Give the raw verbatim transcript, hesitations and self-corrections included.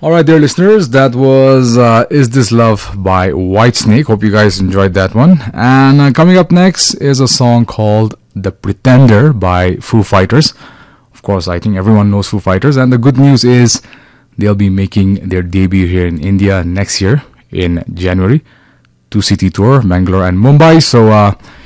All right, dear listeners, that was uh, Is This Love by Whitesnake. Hope you guys enjoyed that one. And uh, coming up next is a song called The Pretender by Foo Fighters. Of course, I think everyone knows Foo Fighters. And the good news is they'll be making their debut here in India next year in January. Two-city tour, Bangalore and Mumbai. So, uh,